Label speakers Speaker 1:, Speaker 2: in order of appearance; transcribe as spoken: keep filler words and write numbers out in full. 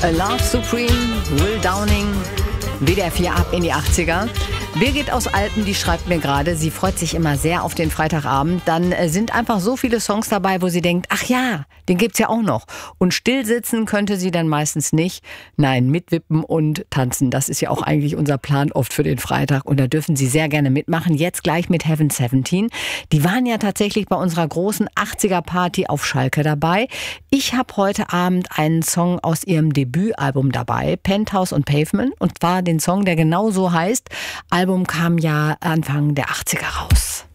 Speaker 1: A Love Supreme, Will Downing, W D R vier ab in die achtziger. Birgit aus Alpen, die schreibt mir gerade, sie freut sich immer sehr auf den Freitagabend. Dann äh, sind einfach so viele Songs dabei, wo sie denkt, ach ja, den gibt's ja auch noch. Und still sitzen könnte sie dann meistens nicht. Nein, mitwippen und tanzen, das ist ja auch eigentlich unser Plan oft für den Freitag. Und da dürfen Sie sehr gerne mitmachen. Jetzt gleich mit Heaven siebzehn. Die waren ja tatsächlich bei unserer großen achtziger-Party auf Schalke dabei. Ich habe heute Abend einen Song aus ihrem Debütalbum dabei, Penthouse und Pavement. Und zwar den Song, der genau so heißt. Album kam ja Anfang der achtziger raus.